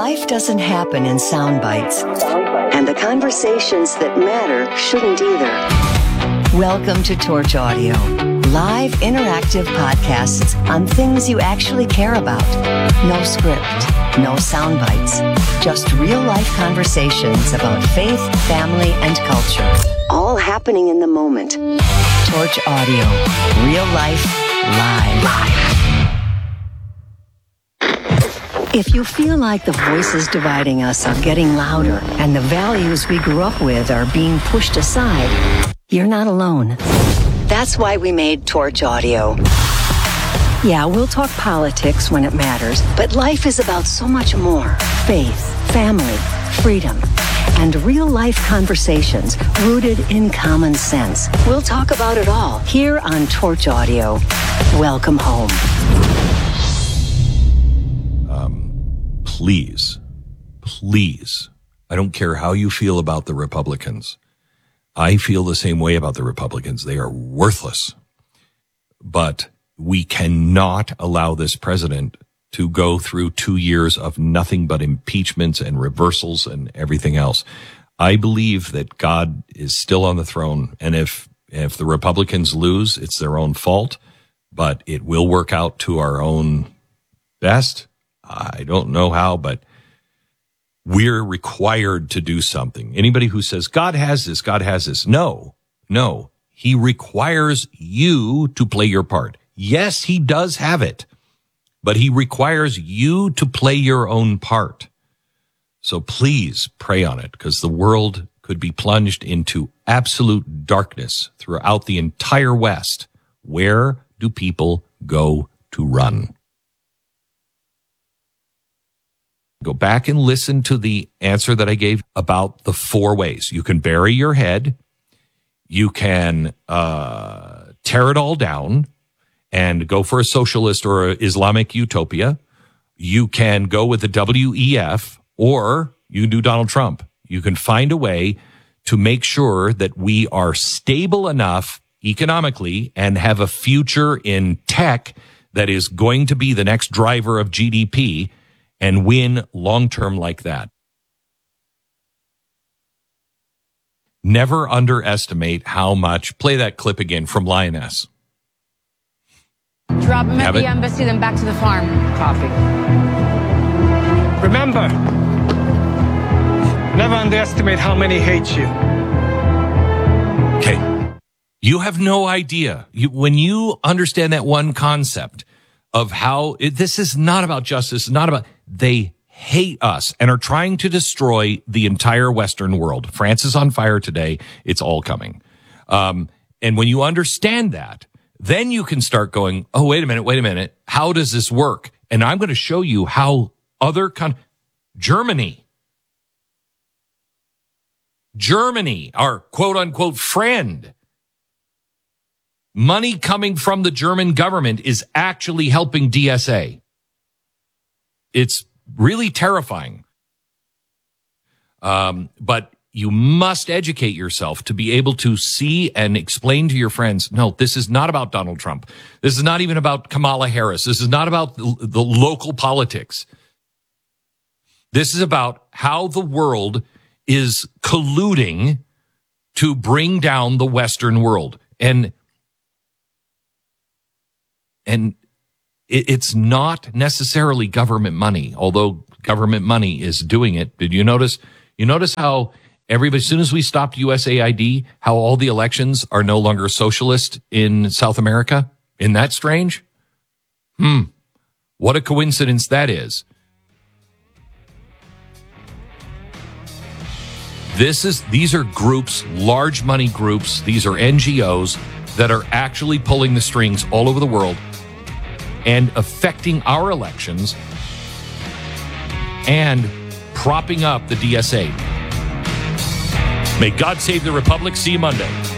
Life doesn't happen in sound bites, and the conversations that matter shouldn't either. Welcome to Torch Audio, live interactive podcasts on things you actually care about. No script, no sound bites, just real-life conversations about faith, family, and culture. All happening in the moment. Torch Audio, real life, live. If you feel like the voices dividing us are getting louder and the values we grew up with are being pushed aside, you're not alone. That's why we made Torch Audio. Yeah, we'll talk politics when it matters, but life is about so much more. Faith, family, freedom, and real-life conversations rooted in common sense. We'll talk about it all here on Torch Audio. Welcome home. Please, I don't care how you feel about the Republicans. I feel the same way about the Republicans. They are worthless. But we cannot allow this president to go through 2 years of nothing but impeachments and reversals and everything else. I believe that God is still on the throne. And if the Republicans lose, it's their own fault, but it will work out to our own best. I don't know how, but we're required to do something. Anybody who says, God has this. No. He requires you to play your part. Yes, he does have it, but he requires you to play your own part. So please pray on it, because the world could be plunged into absolute darkness throughout the entire West. Where do people go to run? Go back and listen to the answer that I gave about the 4 ways. You can bury your head. You can tear it all down and go for a socialist or an Islamic utopia. You can go with the WEF, or you do Donald Trump. You can find a way to make sure that we are stable enough economically and have a future in tech that is going to be the next driver of GDP and win long-term like that. Never underestimate how much. Play that clip again from Lioness. Drop him at the embassy, then back to the farm. Copy. Remember, never underestimate how many hate you. Okay. You have no idea. When you understand that one concept of how this is not about justice, it's not about, they hate us and are trying to destroy the entire Western world. France is on fire today. It's all coming. And when you understand that, then you can start going, oh, wait a minute. How does this work? And I'm going to show you how other Germany, our quote unquote friend, money coming from the German government is actually helping DSA. It's really terrifying. But you must educate yourself to be able to see and explain to your friends, no, this is not about Donald Trump. This is not even about Kamala Harris. This is not about the local politics. This is about how the world is colluding to bring down the Western world. And it's not necessarily government money, although government money is doing it. Did you notice? You notice how as soon as we stopped USAID, how all the elections are no longer socialist in South America? Isn't that strange? What a coincidence that is. These are groups, large money groups. These are NGOs that are actually pulling the strings all over the world and affecting our elections and propping up the DSA. May God save the Republic. See you Monday.